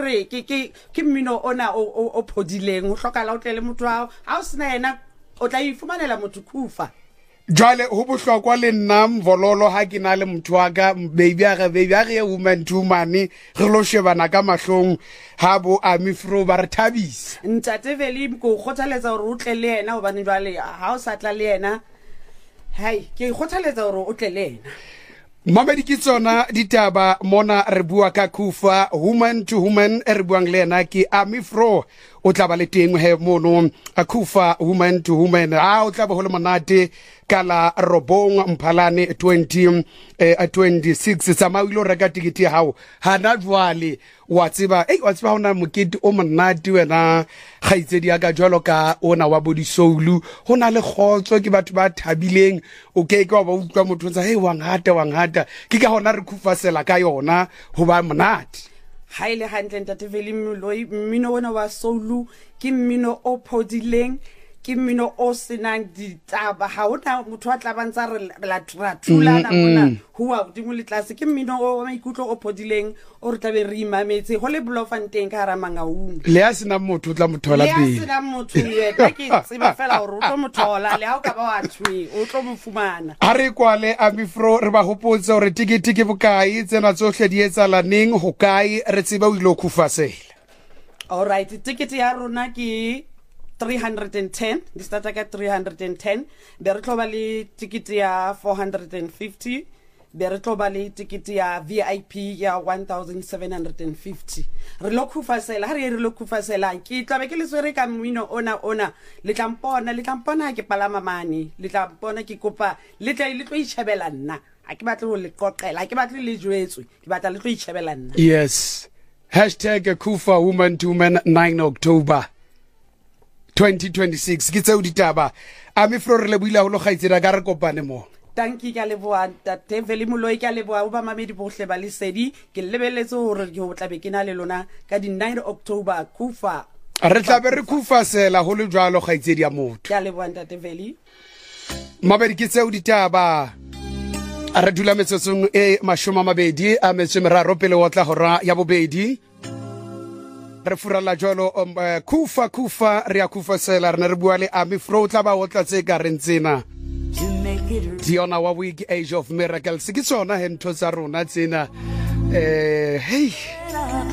gore ke mmino ona o phodileng o hlokala o tlele motho wa ha o sena yena o tla ifumanela motho kufa. Jwale ho bohlokwa le nna Mvololo ha ke na le motho wa ka baby a re woman to man re lo shebana ka mahlong ha bo Amifro ba re thabisa. Ntate Veli go khothaletsa gore o tle le yena o bane jwale ha o sa tla le yena hai ke khothaletsa gore o tle le yena. Mamedi ke tsona ditaba mona re bua ka Kufa woman to woman re buang le yena ke Amifro o tla ba le teng he mono a Kufa woman to woman o tla ba ho le monate kala robong Mphalane 2026 samawilo reka tikiti hao hana jwale wa tseba hona mokete o monate wena khaitsedi ya ka jwalo ka ona wa body soul hona le khotso ke batho ba thabileng o ke wa ba utlwa motho ntsa wangata ke ka hona re khufasela ka yona ho ba monate. Haile hantle Ntate Veli Moloi mmino wona wa soul ke mmino o phodileng ke mmino o senang ditaba ha ona motho wa tla bantsa re la thulana mona huwa dingwe le tlase ke mmino o maikutlo o phodileng o re tla be re imametse ho le Bloemfontein ka hara Mangaung le a sena motho o tla mothola pele le a sena motho yena ke tseba fela hore o tlo mothola le ha o ka ba wa thwe o tlo mofumana ha re kwale Amifro re ba hopotsa hore tikiti ke bokae tsena tsohle di etsala neng ho kae re tseba o ile khufasela. All right tikiti ya rona ke 310 di starta ka 310 be re tloba le tikiti ya 450 be re tloba le tikiti ya VIP ya 1750 re lo khufasela ha re lo khufasela ke tlabe ke le swere ka mmino ona le tlampona ke palama mane le tlampona ke kopa le tla le tlo itshebela nna ha ke batle ho le qoqela ha ke batle le jwetswe ke batla le tlo itshebela nna. Yes #Kufa woman to man 9 October 2026 ke tseo ditaba Amifro re le buila ho lo khaitsela ka re kopane mo. Thank you ka leboa Ntate Veli Moloi ka leboa o ba mamedi bohle ba lesedi ke lebeletse hore ke ho tla be ke na le lona ka di 9 October Kufa re tla be re khufasela ho le jwalo khaitsedi ya motho ka leboa Ntate Veli mabedi ke tseo ditaba re dula metsotsong e 20 a metsemraro pele o tla hora ya bobedi re furala jwalo Kufa re a khufasela re bua le Amifro tla ba o tla tse ka rentsena Diona wa week Age of Miracles ke tsona he ntho tsa rona tsena hey